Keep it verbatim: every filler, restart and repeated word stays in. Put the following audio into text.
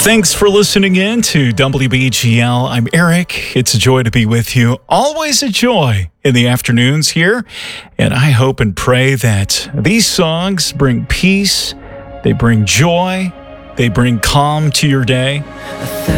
Thanks for listening in to W B G L. I'm Eric. It's a joy to be with you. Always a joy in the afternoons here. And I hope and pray that these songs bring peace, they bring joy, they bring calm to your day.